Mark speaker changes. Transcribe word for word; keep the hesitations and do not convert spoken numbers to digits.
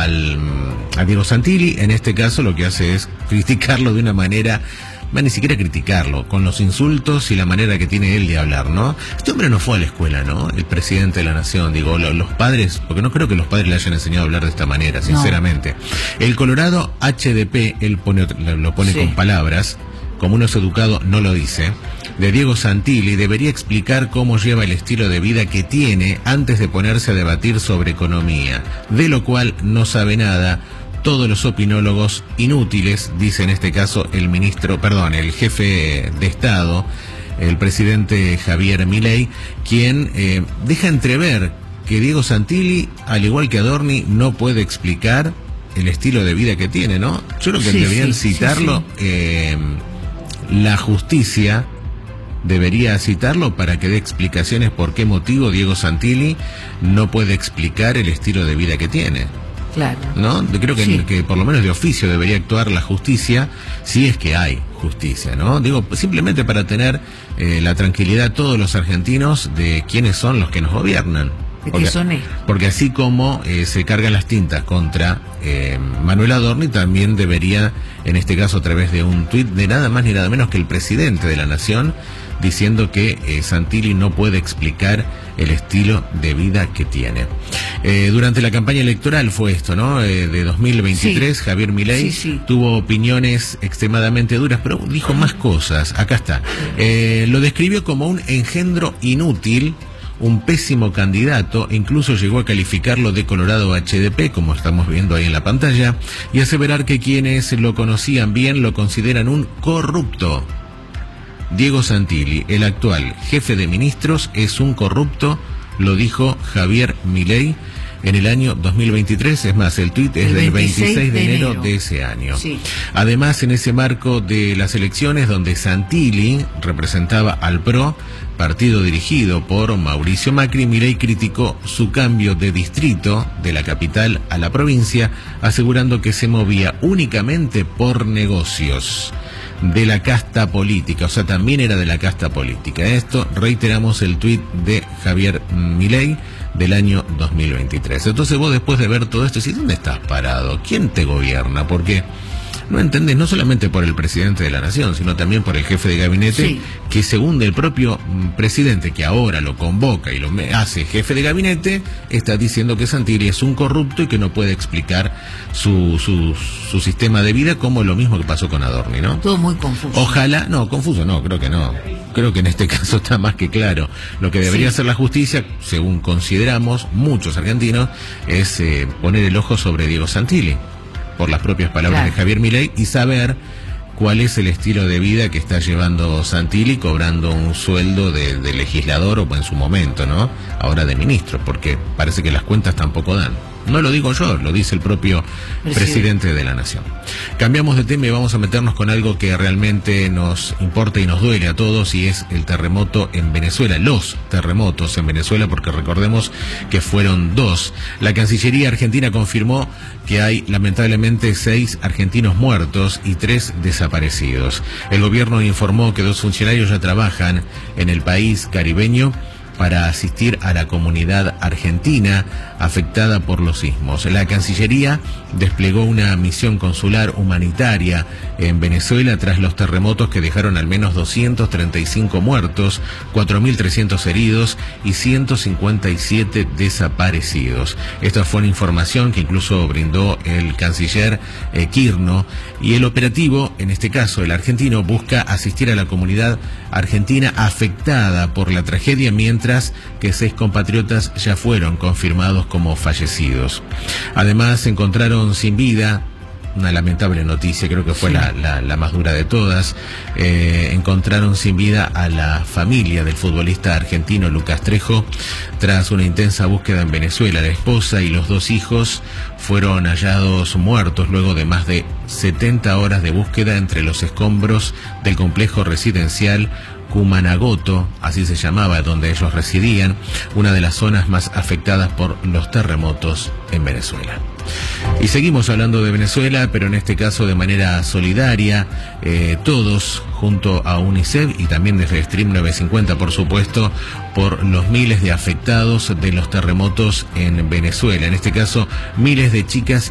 Speaker 1: al, a Diego Santilli. En este caso lo que hace es criticarlo de una manera, va ni siquiera criticarlo, con los insultos y la manera que tiene él de hablar, ¿no? Este hombre no fue a la escuela, ¿no? El presidente de la nación, digo, lo, los padres, porque no creo que los padres le hayan enseñado a hablar de esta manera, sinceramente. No. El Colorado H D P, él pone, lo pone sí. con palabras, como uno es educado no lo dice, de Diego Santilli, debería explicar cómo lleva el estilo de vida que tiene antes de ponerse a debatir sobre economía, de lo cual no sabe nada. Todos los opinólogos inútiles, dice en este caso el ministro, perdón, el jefe de Estado, el presidente Javier Milei, quien eh, deja entrever que Diego Santilli, al igual que Adorni, no puede explicar el estilo de vida que tiene, ¿no? Yo creo que sí, deberían sí, citarlo, sí, sí. Eh, la justicia debería citarlo para que dé explicaciones por qué motivo Diego Santilli no puede explicar el estilo de vida que tiene.
Speaker 2: Claro.
Speaker 1: ¿No? Creo que, sí. que por lo menos de oficio debería actuar la justicia, si es que hay justicia, ¿no? Digo, simplemente para tener eh, la tranquilidad todos los argentinos de quiénes son los que nos gobiernan.
Speaker 2: Porque, son
Speaker 1: porque así como eh, se cargan las tintas contra eh, Manuel Adorni, también debería, en este caso a través de un tuit de nada más ni nada menos que el presidente de la nación, diciendo que eh, Santilli no puede explicar el estilo de vida que tiene. Eh, durante la campaña electoral fue esto, ¿no? Eh, de dos mil veintitrés, sí. Javier Milei sí, sí. tuvo opiniones extremadamente duras, pero dijo más cosas. Acá está. Eh, lo describió como un engendro inútil, un pésimo candidato, incluso llegó a calificarlo de Colorado H D P, como estamos viendo ahí en la pantalla, y aseverar que quienes lo conocían bien lo consideran un corrupto. Diego Santilli, el actual jefe de ministros, es un corrupto, lo dijo Javier Milei en el año dos mil veintitrés, es más, el tuit es el del veintiséis de enero de ese año. Sí. Además, en ese marco de las elecciones donde Santilli representaba al P R O, partido dirigido por Mauricio Macri, Milei criticó su cambio de distrito de la capital a la provincia, asegurando que se movía únicamente por negocios de la casta política, o sea, también era de la casta política. Esto, reiteramos el tuit de Javier Milei del año dos mil veintitrés. Entonces vos, después de ver todo esto, decís, ¿dónde estás parado? ¿Quién te gobierna? Porque no entendés, no solamente por el presidente de la nación, sino también por el jefe de gabinete, sí. que según el propio presidente, que ahora lo convoca y lo hace jefe de gabinete, está diciendo que Santilli es un corrupto y que no puede explicar su, su, su sistema de vida, como lo mismo que pasó con Adorni, ¿no?
Speaker 2: Todo muy confuso.
Speaker 1: Ojalá, no, confuso no, creo que no. Creo que en este caso está más que claro. Lo que debería sí. hacer la justicia, según consideramos muchos argentinos, es eh, poner el ojo sobre Diego Santilli, por las propias palabras claro. de Javier Milei, y saber cuál es el estilo de vida que está llevando Santilli, cobrando un sueldo de, de legislador o en su momento, ¿no? Ahora de ministro, porque parece que las cuentas tampoco dan. No lo digo yo, lo dice el propio presidente, presidente de la nación. Cambiamos de tema y vamos a meternos con algo que realmente nos importa y nos duele a todos, y es el terremoto en Venezuela, los terremotos en Venezuela, porque recordemos que fueron dos. La Cancillería argentina confirmó que hay lamentablemente seis argentinos muertos y tres desaparecidos. El gobierno informó que dos funcionarios ya trabajan en el país caribeño para asistir a la comunidad argentina afectada por los sismos. La Cancillería desplegó una misión consular humanitaria en Venezuela tras los terremotos que dejaron al menos doscientos treinta y cinco muertos, cuatro mil trescientos heridos y ciento cincuenta y siete desaparecidos. Esta fue una información que incluso brindó el canciller eh, Quirno, y el operativo, en este caso el argentino, busca asistir a la comunidad argentina afectada por la tragedia, mientras que seis compatriotas ya fueron confirmados como fallecidos. Además, se encontraron sin vida, una lamentable noticia, creo que fue sí. la, la, la más dura de todas, eh, encontraron sin vida a la familia del futbolista argentino Lucas Trejo tras una intensa búsqueda en Venezuela. La esposa y los dos hijos fueron hallados muertos luego de más de setenta horas de búsqueda entre los escombros del complejo residencial Cumanagoto, así se llamaba, donde ellos residían, una de las zonas más afectadas por los terremotos en Venezuela. Y seguimos hablando de Venezuela, pero en este caso de manera solidaria, eh, todos junto a UNICEF y también desde Stream novecientos cincuenta, por supuesto, por los miles de afectados de los terremotos en Venezuela. En este caso, miles de chicas